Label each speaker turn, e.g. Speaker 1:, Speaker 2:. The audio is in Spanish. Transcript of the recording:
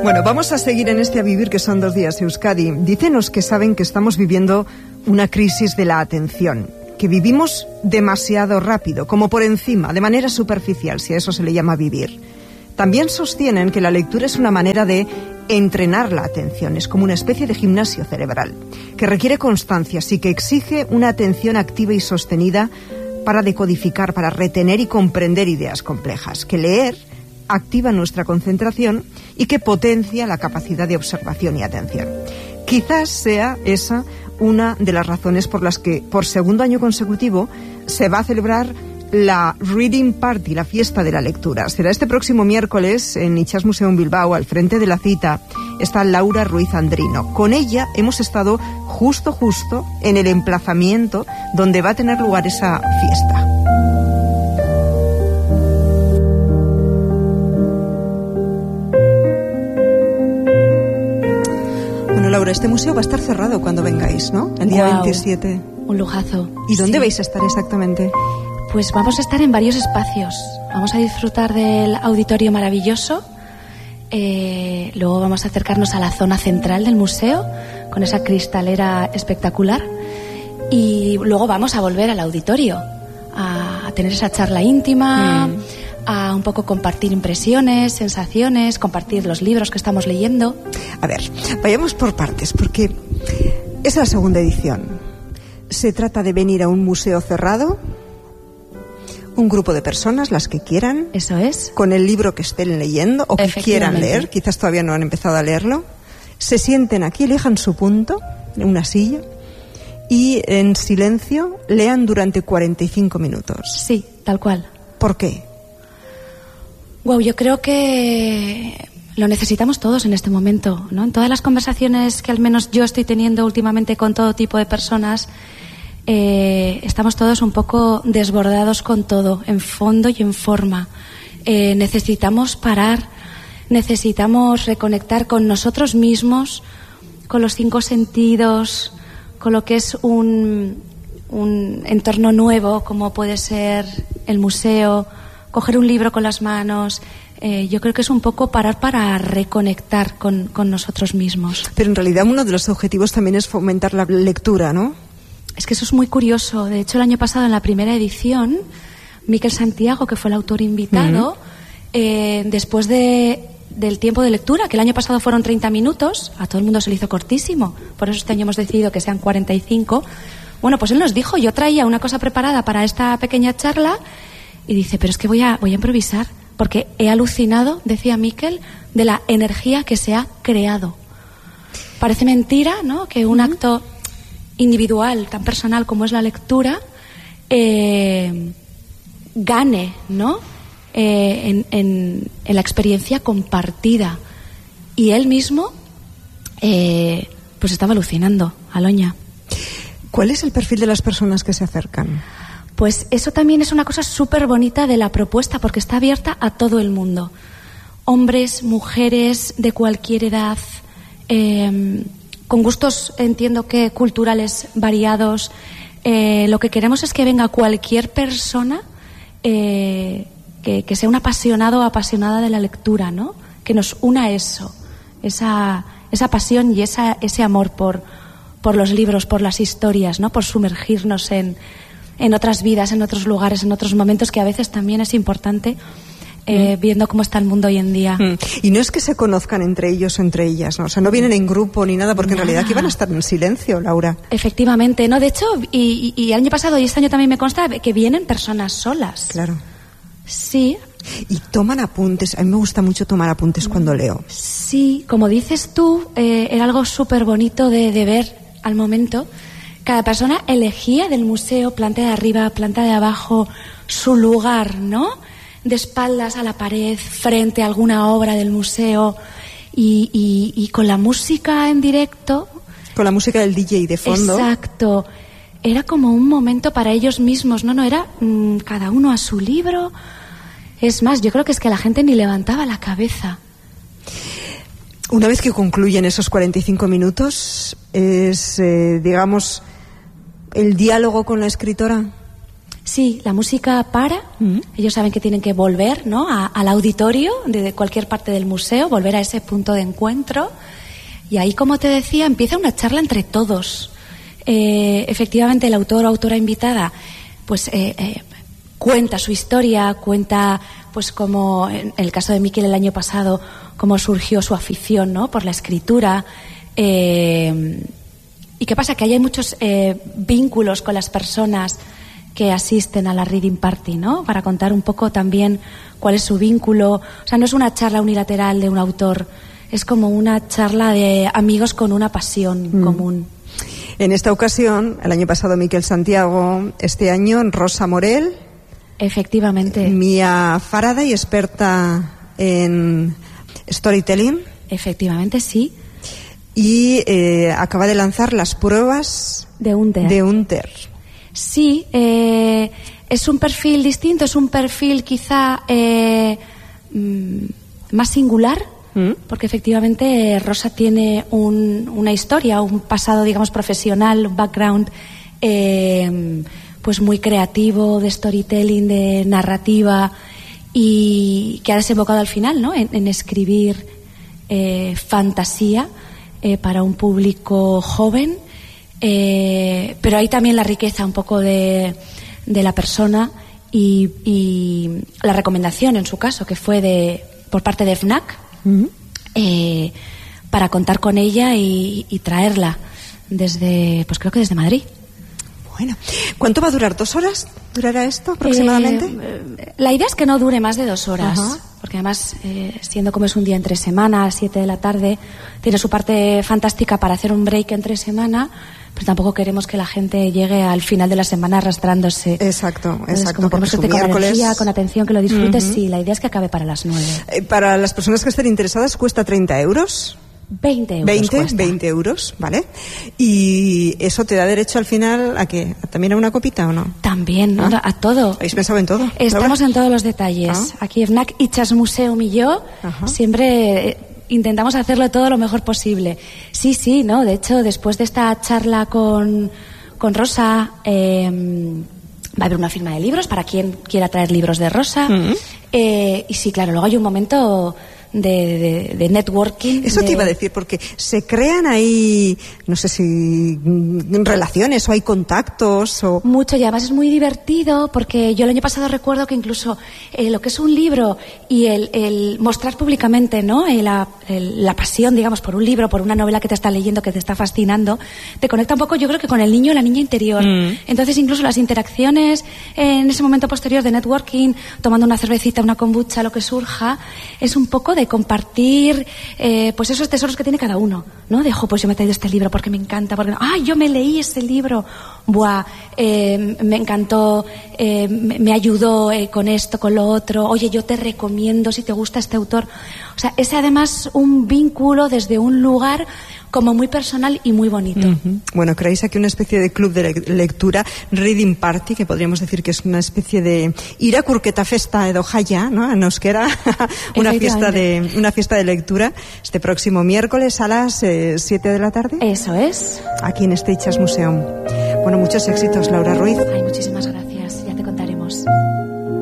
Speaker 1: Bueno, vamos a seguir en este A Vivir, que son 2 días, Euskadi. Dicen los que saben que estamos viviendo una crisis de la atención, que vivimos demasiado rápido, como por encima, de manera superficial, si a eso se le llama vivir. También sostienen que la lectura es una manera de entrenar la atención, es como una especie de gimnasio cerebral, que requiere constancia, así que exige una atención activa y sostenida para decodificar, para retener y comprender ideas complejas, que leer activa nuestra concentración y que potencia la capacidad de observación y atención. Quizás sea esa una de las razones por las que por segundo año consecutivo se va a celebrar la Reading Party, la fiesta de la lectura. Será este próximo miércoles en Itxasmuseum Bilbao. Al frente de la cita está Laura Ruiz Andrino. Con ella hemos estado justo en el emplazamiento donde va a tener lugar esa fiesta. Bueno, Laura, este museo va a estar cerrado cuando vengáis, ¿no? El día 27.
Speaker 2: Un lujazo.
Speaker 1: ¿Y dónde vais a estar exactamente?
Speaker 2: Pues vamos a estar en varios espacios. Vamos a disfrutar del auditorio maravilloso. Luego vamos a acercarnos a la zona central del museo, con esa cristalera espectacular. Y luego vamos a volver al auditorio, a tener esa charla íntima, a un poco compartir impresiones, sensaciones, compartir los libros que estamos leyendo.
Speaker 1: A ver, vayamos por partes, porque es la segunda edición. Se trata de venir a un museo cerrado, un grupo de personas, las que quieran.
Speaker 2: Eso es.
Speaker 1: Con el libro que estén leyendo o que quieran leer, quizás todavía no han empezado a leerlo. Se sienten aquí, elijan su punto, en una silla, y en silencio lean durante 45 minutos.
Speaker 2: Sí, tal cual.
Speaker 1: ¿Por qué?
Speaker 2: Wow, yo creo que lo necesitamos todos en este momento, ¿no? En todas las conversaciones que al menos yo estoy teniendo últimamente con todo tipo de personas, estamos todos un poco desbordados con todo, en fondo y en forma. Necesitamos parar, necesitamos reconectar con nosotros mismos, con los 5 sentidos, con lo que es un entorno nuevo, como puede ser el museo, coger un libro con las manos. Yo creo que es un poco parar para reconectar con nosotros mismos.
Speaker 1: Pero en realidad uno de los objetivos también es fomentar la lectura, ¿no?
Speaker 2: Es que eso es muy curioso. De hecho, el año pasado, en la primera edición, Miquel Santiago, que fue el autor invitado, después del tiempo de lectura, que el año pasado fueron 30 minutos, a todo el mundo se le hizo cortísimo. Por eso este año hemos decidido que sean 45. Bueno, pues él nos dijo, yo traía una cosa preparada para esta pequeña charla, y dice, pero es que voy a improvisar, porque he alucinado, decía Miquel, de la energía que se ha creado. Parece mentira, ¿no?, que un acto individual, tan personal como es la lectura, gane, ¿no?, en la experiencia compartida. Y él mismo pues estaba alucinando, Aloña.
Speaker 1: ¿Cuál es el perfil de las personas que se acercan?
Speaker 2: Pues eso también es una cosa súper bonita de la propuesta, porque está abierta a todo el mundo. Hombres, mujeres, de cualquier edad, con gustos, entiendo que culturales variados. Lo que queremos es que venga cualquier persona que sea un apasionado o apasionada de la lectura, ¿no? Que nos una eso, esa pasión y ese amor por los libros, por las historias, ¿no? Por sumergirnos en otras vidas, en otros lugares, en otros momentos, que a veces también es importante, viendo cómo está el mundo hoy en día.
Speaker 1: Y no es que se conozcan entre ellos o entre ellas, ¿no? O sea, no vienen en grupo ni nada, porque en realidad aquí van a estar en silencio, Laura.
Speaker 2: Efectivamente, ¿no? De hecho, y el año pasado y este año también me consta que vienen personas solas.
Speaker 1: Claro.
Speaker 2: Sí.
Speaker 1: Y toman apuntes. A mí me gusta mucho tomar apuntes cuando leo.
Speaker 2: Sí, como dices tú, era algo súper bonito de ver al momento. Cada persona elegía del museo, planta de arriba, planta de abajo, su lugar, ¿no? De espaldas a la pared, frente a alguna obra del museo, y con la música en directo.
Speaker 1: Con la música del DJ de fondo.
Speaker 2: Exacto. Era como un momento para ellos mismos, ¿no? No era cada uno a su libro. Es más, yo creo que es que la gente ni levantaba la cabeza.
Speaker 1: Una vez que concluyen esos 45 minutos, es, digamos, el diálogo con la escritora.
Speaker 2: Sí, la música para. Ellos saben que tienen que volver, ¿no?, al auditorio de cualquier parte del museo, volver a ese punto de encuentro. Y ahí, como te decía, empieza una charla entre todos. Efectivamente, el autor o autora invitada pues cuenta su historia, cuenta, pues, como en el caso de Miquel el año pasado, cómo surgió su afición, ¿no?, por la escritura. ¿Y qué pasa? Que ahí hay muchos vínculos con las personas que asisten a la Reading Party, ¿no?, para contar un poco también cuál es su vínculo. O sea, no es una charla unilateral de un autor, es como una charla de amigos con una pasión común.
Speaker 1: En esta ocasión, el año pasado Miquel Santiago, este año Rosa Morel.
Speaker 2: Efectivamente.
Speaker 1: Mia Faraday, experta en storytelling.
Speaker 2: Efectivamente, sí.
Speaker 1: Y acaba de lanzar las pruebas
Speaker 2: de Hunter. Sí, es un perfil distinto, es un perfil quizá más singular, porque efectivamente Rosa tiene una historia, un pasado, digamos, profesional, un background pues muy creativo, de storytelling, de narrativa, y que ha desembocado al final, ¿no?, en escribir fantasía para un público joven, pero hay también la riqueza un poco de la persona y la recomendación, en su caso, que fue por parte de FNAC, para contar con ella y traerla desde, pues creo que desde Madrid.
Speaker 1: Bueno, ¿cuánto va a durar? ¿2 horas? ¿Durará esto aproximadamente?
Speaker 2: La idea es que no dure más de 2 horas.
Speaker 1: Ajá.
Speaker 2: Porque además, siendo como es un día entre semana, a las 7 de la tarde, tiene su parte fantástica para hacer un break entre semana, pero tampoco queremos que la gente llegue al final de la semana arrastrándose.
Speaker 1: Exacto.
Speaker 2: Entonces, como queremos que esté con energía, con atención, que lo disfrutes, sí, la idea es que acabe para las 9.
Speaker 1: Para las personas que estén interesadas, ¿cuesta 30 euros?
Speaker 2: 20 euros.
Speaker 1: 20 euros, ¿vale? ¿Y eso te da derecho al final a qué? ¿También a una copita o no?
Speaker 2: También, ¿no? A todo.
Speaker 1: ¿Habéis pensado en todo?
Speaker 2: Estamos en todos los detalles. Aquí FNAC, Itxas Museum y yo siempre intentamos hacerlo todo lo mejor posible. Sí, ¿no? De hecho, después de esta charla con Rosa, va a haber una firma de libros para quien quiera traer libros de Rosa. Y sí, claro, luego hay un momento de networking.
Speaker 1: Eso te iba a decir, porque se crean ahí, no sé si relaciones o hay contactos o...
Speaker 2: Mucho, y además es muy divertido, porque yo el año pasado recuerdo que incluso lo que es un libro y el mostrar públicamente, ¿no?, la pasión, digamos, por un libro, por una novela que te está leyendo, que te está fascinando, te conecta un poco, yo creo que con el niño o la niña interior. Entonces incluso las interacciones en ese momento posterior de networking, tomando una cervecita, una kombucha, lo que surja, es un poco de compartir pues esos tesoros que tiene cada uno, ¿no? De, pues yo me he traído este libro porque me encanta, porque yo me leí ese libro, me encantó, me ayudó con esto, con lo otro, oye, yo te recomiendo si te gusta este autor. O sea, es además un vínculo desde un lugar como muy personal y muy bonito.
Speaker 1: Bueno, creáis aquí una especie de club de lectura, Reading Party, que podríamos decir que es una especie de irakurketa festa edo jaia, ¿no?, en euskera, una fiesta de lectura, este próximo miércoles a las 7 de la tarde.
Speaker 2: Eso es.
Speaker 1: Aquí en este Itxas Museum. Bueno, muchos éxitos, Laura Ruiz.
Speaker 2: Muchísimas gracias.